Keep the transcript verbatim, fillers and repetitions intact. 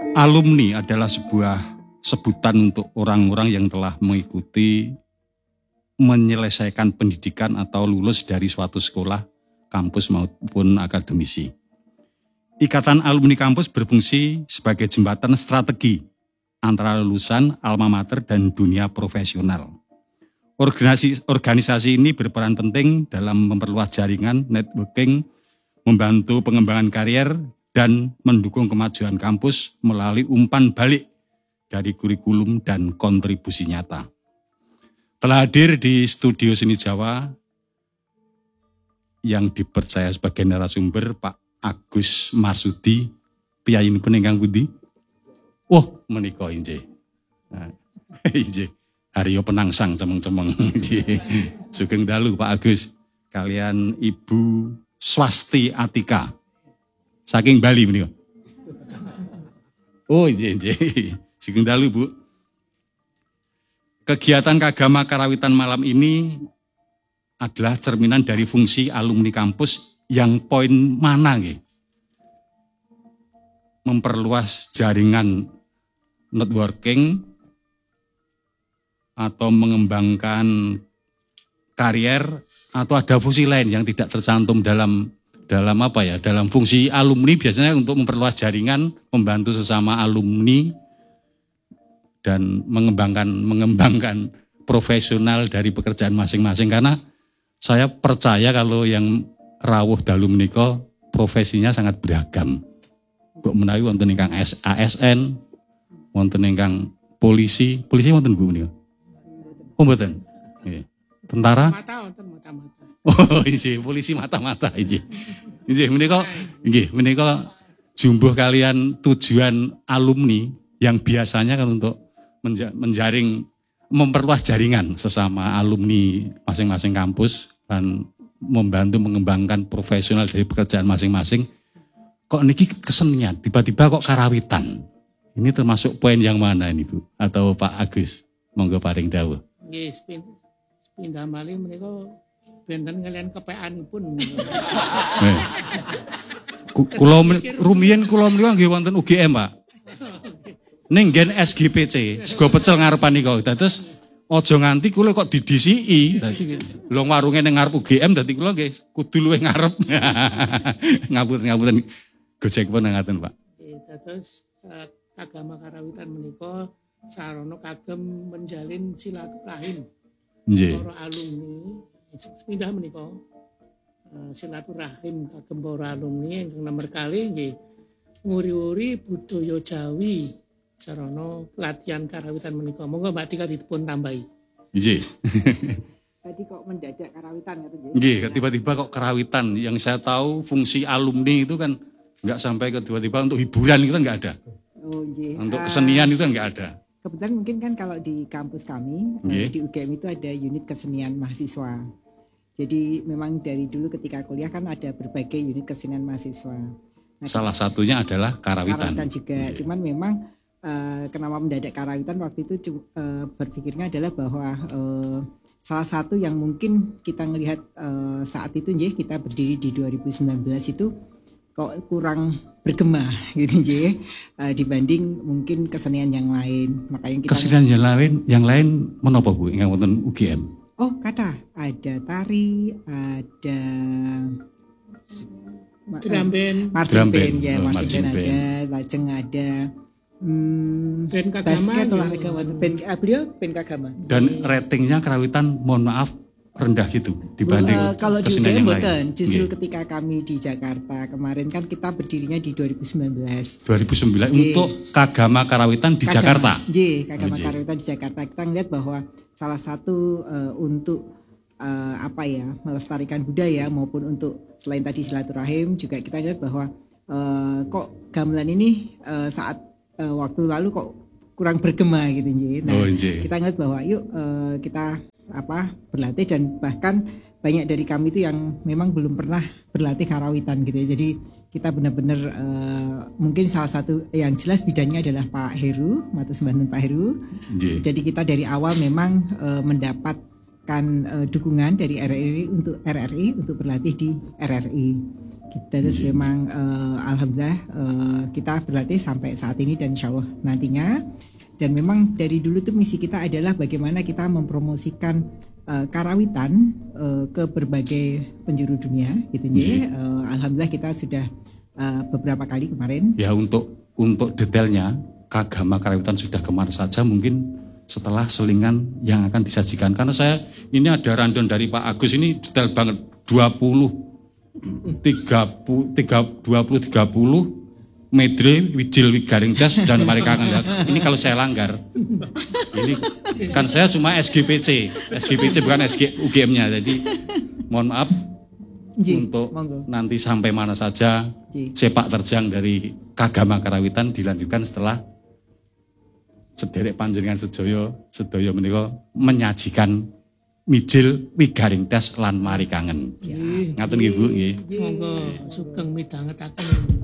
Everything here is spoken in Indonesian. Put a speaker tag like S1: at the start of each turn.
S1: Alumni adalah sebuah sebutan untuk orang-orang yang telah mengikuti menyelesaikan pendidikan atau lulus dari suatu sekolah, kampus maupun akademisi. Ikatan alumni kampus berfungsi sebagai jembatan strategi antara lulusan, alma mater, dan dunia profesional. Organisasi, organisasi ini berperan penting dalam memperluas jaringan, networking, membantu pengembangan karier, dan mendukung kemajuan kampus melalui umpan balik dari kurikulum dan kontribusi nyata. Telah hadir di studio Seni Jawa yang dipercaya sebagai narasumber Pak Agus Marsudi, piyayinipun ingkang pundi? Oh, menika inggih. Nah, inggih. Haryo penangsang cemeng-cemeng. Sugeng dalu Pak Agus kalian Ibu Swasti Atika. Saking Bali menika. Oh, inggih inggih. Sugeng dalu Bu. Kegiatan keagama karawitan malam ini adalah cerminan dari fungsi alumni kampus yang poin mana nggih? Memperluas jaringan networking atau mengembangkan karier atau ada fungsi lain yang tidak tercantum dalam dalam apa ya? Dalam fungsi alumni biasanya untuk memperluas jaringan, membantu sesama alumni dan mengembangkan mengembangkan profesional dari pekerjaan masing-masing, karena saya percaya kalau yang rawuh dalu menika profesinya sangat beragam. Kok menawi wonten ingkang A S N, wonten ingkang polisi, polisi wonten Bu menika. Oh mboten. Nggih. Tentara?
S2: Mata wonten mata-mata.
S1: Oh inggih, polisi mata-mata inggih. Inggih menika inggih menika jumbuh kalian tujuan alumni yang biasanya kan untuk menjaring, memperluas jaringan sesama alumni masing-masing kampus dan membantu mengembangkan profesional dari pekerjaan masing-masing. Kok niki kesenian, tiba-tiba kok karawitan. Ini termasuk poin yang mana ini Bu? Atau Pak Agus? Monggo paring dawuh.
S2: Nggih, pindah malih menika benten kalian kepeanipun.
S1: Eh. Kula rumiyin kula menika nggih wonten U G M, Pak. Ning nggen S G P C, sego pecel ngarepan niku. Dados aja nganti kula kok didisiki. Dadi lho warunge ning ngarep U G M dadi kula nggih kudu luwih ngarep. Ngapunten-ngapunten gojekipun ngaten, Pak.
S2: Nggih, dados agama karawitan menika sarana kagem menjalin silaturahim.
S1: Nggih.
S2: Para alumni pindah menika silaturahim kagem para alumni ingkang nomor kalih nggih nguri-uri budaya Jawi sarana latihan karawitan menika. Monggo Mbak Tika dipun tambahi.
S1: Nggih.
S3: Tadi kok mendadak karawitan gitu nggih.
S1: Nggih, tiba-tiba kok karawitan. Yang saya tahu fungsi alumni itu kan enggak sampai ke tiba-tiba untuk hiburan itu kan enggak ada.
S3: Oh nggih.
S1: Untuk kesenian itu kan enggak ada.
S3: Kebetulan mungkin kan kalau di kampus kami
S1: Nggih.
S3: di U G M itu ada unit kesenian mahasiswa. Jadi memang dari dulu ketika kuliah kan ada berbagai unit kesenian mahasiswa. Nah,
S1: salah satunya adalah karawitan.
S3: Karawitan juga. Nggih. Cuman memang uh, kenapa mendadak karawitan waktu itu uh, berpikirnya adalah bahwa uh, salah satu yang mungkin kita melihat uh, saat itu nggih kita berdiri di dua ribu sembilan belas itu kok kurang bergema gitu nggih uh, dibanding mungkin kesenian yang lain. Makanya kita
S1: kesenian yang lain yang lain menapa Bu ingkang wonten U G M?
S3: Oh, kata ada tari, ada
S2: drum band,
S3: marching band ya,
S1: oh,
S3: marching band
S1: marching
S3: ada, lajeng ada hmm,
S2: band kagama,
S3: basket
S2: ya.
S3: olahraga band ah, beliau band kagama.
S1: Dan ratingnya karawitan mohon maaf rendah gitu dibanding
S3: uh, kalau di U G
S1: kesenian
S3: M
S1: yang
S3: boten,
S1: lain.
S3: justru
S1: Nggih.
S3: ketika kami di Jakarta kemarin kan kita berdirinya di dua ribu sembilan belas.
S1: dua ribu sembilan
S3: Nggih.
S1: untuk kagama karawitan di
S3: Kagama,
S1: Jakarta.
S3: Nggih, kagama
S1: Oh, nggih.
S3: karawitan di Jakarta. Kita ngeliat bahwa salah satu uh, untuk uh, apa ya melestarikan budaya maupun untuk selain tadi silaturahim juga kita lihat bahwa uh, kok gamelan ini uh, saat uh, waktu lalu kok kurang bergema gitu nggih. Nah,
S1: Oh, nggih.
S3: kita ngeliat bahwa yuk uh, kita apa berlatih dan bahkan banyak dari kami itu yang memang belum pernah berlatih karawitan gitu ya. Jadi kita benar-benar uh, mungkin salah satu yang jelas bidangnya adalah Pak Heru, Matur Sembah Pak Heru.
S1: Nggih.
S3: Jadi kita dari awal memang uh, mendapatkan uh, dukungan dari R R I untuk R R I untuk berlatih di R R I. Terus memang uh, alhamdulillah uh, kita berlatih sampai saat ini dan insya Allah nantinya. Dan memang dari dulu tuh misi kita adalah bagaimana kita mempromosikan uh, karawitan uh, ke berbagai penjuru dunia gitu ya. Uh, alhamdulillah kita sudah uh, beberapa kali kemarin.
S1: Ya untuk untuk detailnya Kagama Karawitan sudah kemana saja mungkin setelah selingan yang akan disajikan. Karena saya ini ada rundown dari Pak Agus ini detail banget dua puluh tiga puluh dua puluh tiga puluh medre wijil wigaring das dan marikangan. Ini kalau saya langgar. Ini kan saya cuma S G P C, S G P C bukan S G U G M-nya. Jadi mohon maaf
S3: Ji,
S1: untuk
S3: monggo.
S1: nanti sampai mana saja
S3: Ji.
S1: sepak terjang dari Kagama Karawitan dilanjutkan setelah sederek panjenengan sedaya sedaya menika menyajikan mijil wigaring das lan marikangen.
S2: Nggih.
S1: Ngaten nggih Bu nggih.
S2: Monggo sugeng midhangetaken